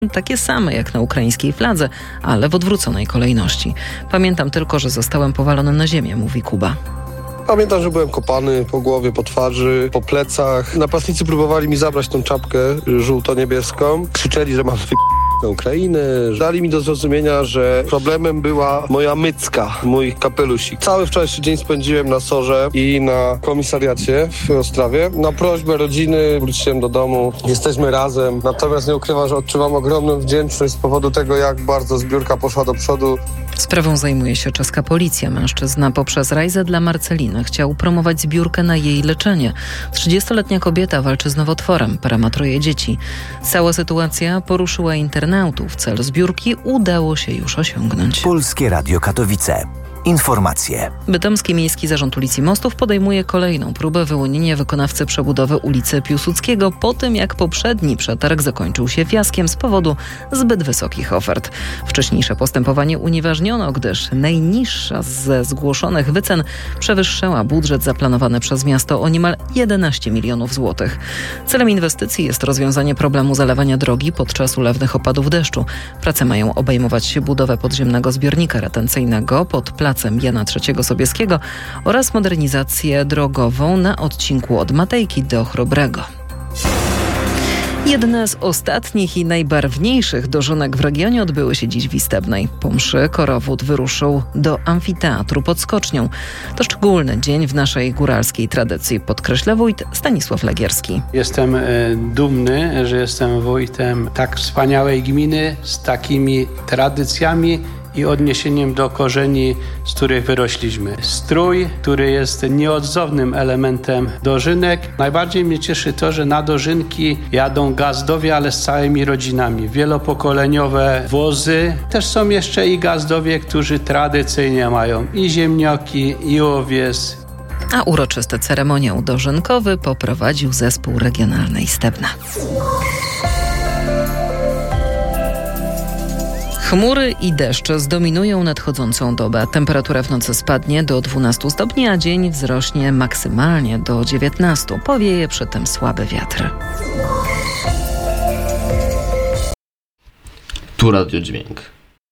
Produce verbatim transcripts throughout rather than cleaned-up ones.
takie same jak na ukraińskiej fladze, ale w odwróconej kolejności. Pamiętam tylko, że zostałem powalony na ziemię, mówi Kuba. Pamiętam, że byłem kopany po głowie, po twarzy, po plecach. Napastnicy próbowali mi zabrać tą czapkę żółto-niebieską. Krzyczeli, że mam na Ukrainę. Dali mi do zrozumienia, że problemem była moja mycka, mój kapelusik. Cały wczorajszy dzień spędziłem na sorze i na komisariacie w Ostrawie. Na prośbę rodziny wróciłem do domu. Jesteśmy razem. Natomiast nie ukrywam, że odczuwam ogromną wdzięczność z powodu tego, jak bardzo zbiórka poszła do przodu. Sprawą zajmuje się czeska policja. Mężczyzna poprzez Rajzę dla Marceliny chciał promować zbiórkę na jej leczenie. trzydziestoletnia kobieta walczy z nowotworem, para ma troje dzieci. Cała sytuacja poruszyła internautów. Cel zbiórki udało się już osiągnąć. Polskie Radio Katowice. Informacje. Bytomski Miejski Zarząd Ulic i Mostów podejmuje kolejną próbę wyłonienia wykonawcy przebudowy ulicy Piłsudskiego po tym, jak poprzedni przetarg zakończył się fiaskiem z powodu zbyt wysokich ofert. Wcześniejsze postępowanie unieważniono, gdyż najniższa ze zgłoszonych wycen przewyższała budżet zaplanowany przez miasto o niemal jedenaście milionów złotych. Celem inwestycji jest rozwiązanie problemu zalewania drogi podczas ulewnych opadów deszczu. Prace mają obejmować budowę podziemnego zbiornika retencyjnego pod placem Jana trzeciego Sobieskiego oraz modernizację drogową na odcinku od Matejki do Chrobrego. Jedne z ostatnich i najbarwniejszych dożynek w regionie odbyły się dziś w Istebnej. Po mszy korowód wyruszył do amfiteatru pod Skocznią. To szczególny dzień w naszej góralskiej tradycji, podkreśla wójt Stanisław Legierski. Jestem e, dumny, że jestem wójtem tak wspaniałej gminy z takimi tradycjami i odniesieniem do korzeni, z których wyrośliśmy. Strój, który jest nieodzownym elementem dożynek. Najbardziej mnie cieszy to, że na dożynki jadą gazdowie, ale z całymi rodzinami. Wielopokoleniowe wozy. Też są jeszcze i gazdowie, którzy tradycyjnie mają i ziemnioki, i owies. A uroczysty ceremoniał dożynkowy poprowadził zespół regionalny Istebna. Chmury i deszcze zdominują nadchodzącą dobę. Temperatura w nocy spadnie do dwunastu stopni, a dzień wzrośnie maksymalnie do dziewiętnastu. Powieje przy tym słaby wiatr. Tu Radiodźwięk.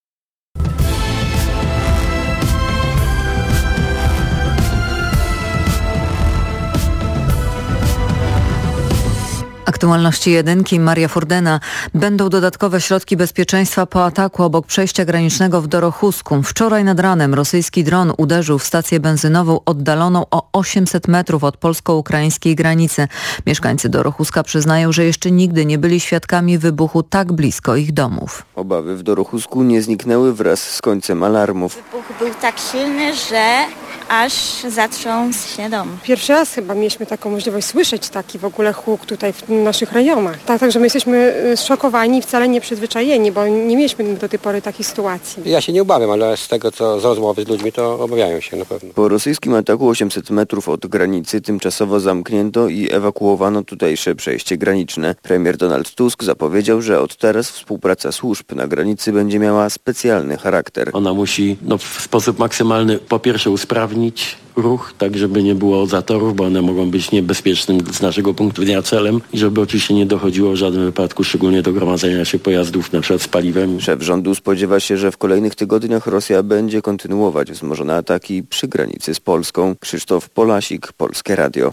Aktualności jedynki, Maria Furdena. Będą dodatkowe środki bezpieczeństwa po ataku obok przejścia granicznego w Dorochusku. Wczoraj nad ranem rosyjski dron uderzył w stację benzynową oddaloną o osiemset metrów od polsko-ukraińskiej granicy. Mieszkańcy Dorochuska przyznają, że jeszcze nigdy nie byli świadkami wybuchu tak blisko ich domów. Obawy w Dorochusku nie zniknęły wraz z końcem alarmów. Wybuch był tak silny, że aż zatrząsł się dom. Pierwszy raz chyba mieliśmy taką możliwość słyszeć taki w ogóle huk tutaj w naszych rejonach. Tak, także my jesteśmy zszokowani i wcale nie przyzwyczajeni, bo nie mieliśmy do tej pory takiej sytuacji. Ja się nie obawiam, ale z tego co z rozmowy z ludźmi, to obawiają się na pewno. Po rosyjskim ataku osiemset metrów od granicy tymczasowo zamknięto i ewakuowano tutejsze przejście graniczne. Premier Donald Tusk zapowiedział, że od teraz współpraca służb na granicy będzie miała specjalny charakter. Ona musi no, w sposób maksymalny po pierwsze usprawnić ruch, tak żeby nie było zatorów, bo one mogą być niebezpiecznym z naszego punktu widzenia celem i żeby oczywiście nie dochodziło w żadnym wypadku szczególnie do gromadzenia się pojazdów na przykład z paliwem. Szef rządu spodziewa się, że w kolejnych tygodniach Rosja będzie kontynuować wzmożone ataki przy granicy z Polską. Krzysztof Polasik, Polskie Radio.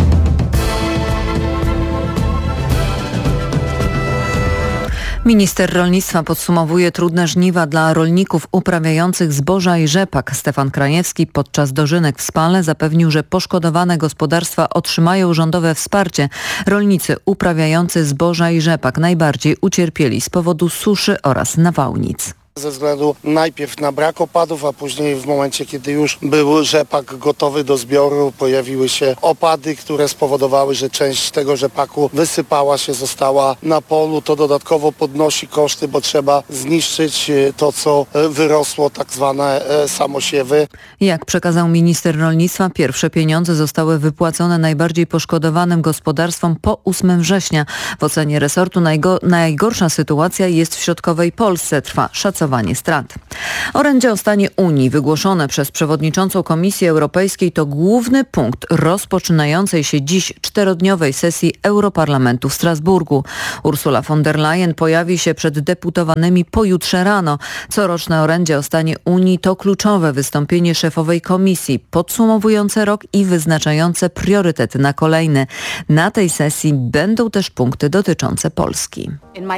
Minister rolnictwa podsumowuje trudne żniwa dla rolników uprawiających zboża i rzepak. Stefan Krajewski podczas dożynek w Spale zapewnił, że poszkodowane gospodarstwa otrzymają rządowe wsparcie. Rolnicy uprawiający zboża i rzepak najbardziej ucierpieli z powodu suszy oraz nawałnic. Ze względu najpierw na brak opadów, a później w momencie, kiedy już był rzepak gotowy do zbioru, pojawiły się opady, które spowodowały, że część tego rzepaku wysypała się, została na polu. To dodatkowo podnosi koszty, bo trzeba zniszczyć to, co wyrosło, tak zwane samosiewy. Jak przekazał minister rolnictwa, pierwsze pieniądze zostały wypłacone najbardziej poszkodowanym gospodarstwom po ósmego września. W ocenie resortu najgo- najgorsza sytuacja jest w środkowej Polsce, trwa szacowanie szacowanie strat. Orędzie o stanie Unii wygłoszone przez przewodniczącą Komisji Europejskiej to główny punkt rozpoczynającej się dziś czterodniowej sesji Europarlamentu w Strasburgu. Ursula von der Leyen pojawi się przed deputowanymi pojutrze rano. Coroczne orędzie o stanie Unii to kluczowe wystąpienie szefowej Komisji, podsumowujące rok i wyznaczające priorytety na kolejny. Na tej sesji będą też punkty dotyczące Polski.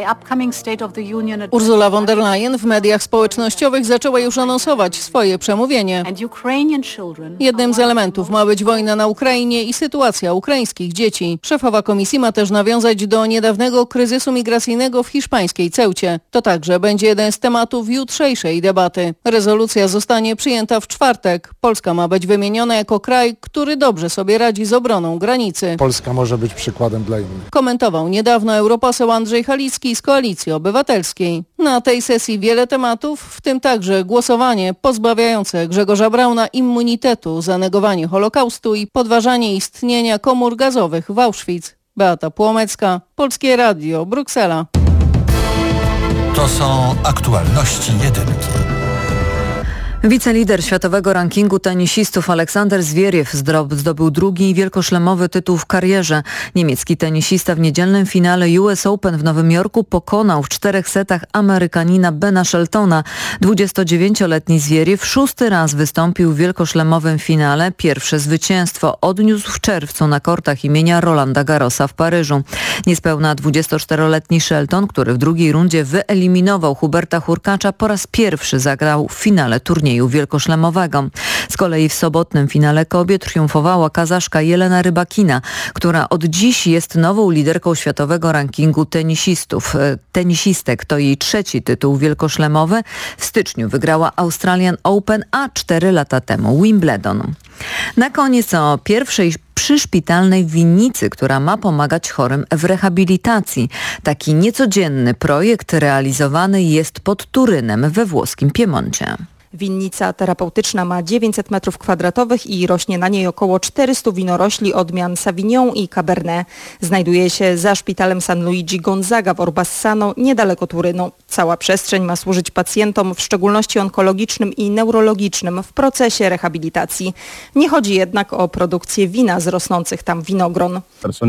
Ursula von der Leyen w mediach społecznościowych zaczęła już anonsować swoje przemówienie. Jednym z elementów ma być wojna na Ukrainie i sytuacja ukraińskich dzieci. Szefowa komisji ma też nawiązać do niedawnego kryzysu migracyjnego w hiszpańskiej Ceucie. To także będzie jeden z tematów jutrzejszej debaty. Rezolucja zostanie przyjęta w czwartek. Polska ma być wymieniona jako kraj, który dobrze sobie radzi z obroną granicy. Polska może być przykładem dla innych. Komentował niedawno europoseł Andrzej Halicki z Koalicji Obywatelskiej. Na tej sesji wiele tematów, w tym także głosowanie pozbawiające Grzegorza Brauna immunitetu za negowanie Holokaustu i podważanie istnienia komór gazowych w Auschwitz. Beata Płomecka, Polskie Radio, Bruksela. To są aktualności jedynki. Wicelider światowego rankingu tenisistów Aleksander Zwieriew zdobył drugi wielkoszlemowy tytuł w karierze. Niemiecki tenisista w niedzielnym finale U S Open w Nowym Jorku pokonał w czterech setach Amerykanina Bena Sheltona. dwudziestodziewięcioletni Zwieriew szósty raz wystąpił w wielkoszlemowym finale. Pierwsze zwycięstwo odniósł w czerwcu na kortach imienia Rolanda Garrosa w Paryżu. Niespełna dwudziestoczteroletni Shelton, który w drugiej rundzie wyeliminował Huberta Hurkacza, po raz pierwszy zagrał w finale turnieju wielkoszlemowego. Z kolei w sobotnym finale kobiet triumfowała Kazaszka Jelena Rybakina, która od dziś jest nową liderką światowego rankingu tenisistów. Tenisistek to jej trzeci tytuł wielkoszlemowy. W styczniu wygrała Australian Open, a cztery lata temu Wimbledon. Na koniec o pierwszej przyszpitalnej winnicy, która ma pomagać chorym w rehabilitacji. Taki niecodzienny projekt realizowany jest pod Turynem we włoskim Piemoncie. Winnica terapeutyczna ma dziewięćset metrów kwadratowych i rośnie na niej około czterystu winorośli odmian Savignon i Cabernet. Znajduje się za szpitalem San Luigi Gonzaga w Orbassano, niedaleko Turynu. Cała przestrzeń ma służyć pacjentom, w szczególności onkologicznym i neurologicznym, w procesie rehabilitacji. Nie chodzi jednak o produkcję wina z rosnących tam winogron.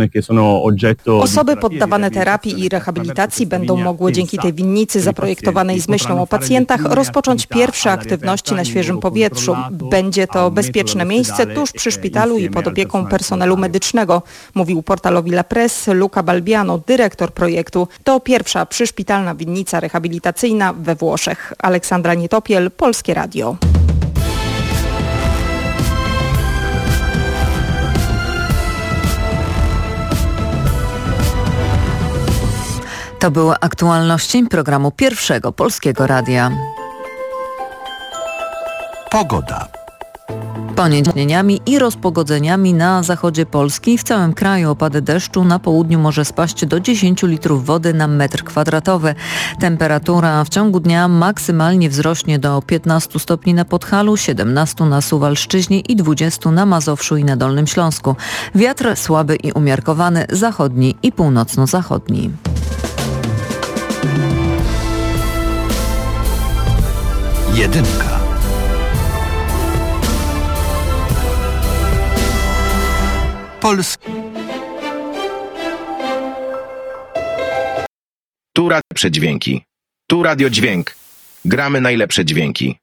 Osoby poddawane terapii i rehabilitacji będą mogły dzięki tej winnicy zaprojektowanej z myślą o pacjentach rozpocząć pierwsze aktywności na świeżym powietrzu. Będzie to bezpieczne miejsce tuż przy szpitalu i pod opieką personelu medycznego, mówił portalowi La Presse Luca Balbiano, dyrektor projektu. To pierwsza przyszpitalna winnica rehabilitacyjna we Włoszech. Aleksandra Nietopiel, Polskie Radio. To były aktualności programu Pierwszego Polskiego Radia. Pogoda. Poniedziałkami i rozpogodzeniami na zachodzie Polski. W całym kraju opady deszczu, na południu może spaść do dziesięć litrów wody na metr kwadratowy. Temperatura w ciągu dnia maksymalnie wzrośnie do piętnastu stopni na Podhalu, siedemnastu na Suwalszczyźnie i dwudziestu na Mazowszu i na Dolnym Śląsku. Wiatr słaby i umiarkowany, zachodni i północno-zachodni. Jedynka. Polski. Tu radio lepsze dźwięki. Tu Radio Dźwięk. Gramy najlepsze dźwięki.